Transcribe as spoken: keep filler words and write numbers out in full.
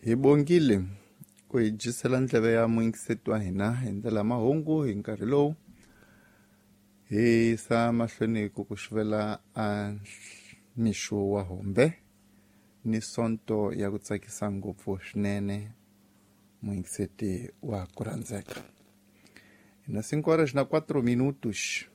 Hi bongile ku hi jisela ndleve ya muingiseti wa hina hi ndlela mahungu hi nkarhi lowu hi yisa mahlweni ku ku xivela a mixo wa hombe ni sonto ya ku tsakisa ngopfu swinene muingiseti wa ku rhandzeka. Hi na cinco horas na quatro minutos